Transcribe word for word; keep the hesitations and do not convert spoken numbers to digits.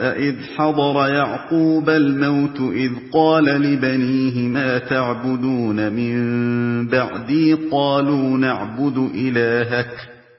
إذ حضر يعقوب الموت إذ قال لبنيه ما تعبدون من بعدي قالوا نعبد إلهك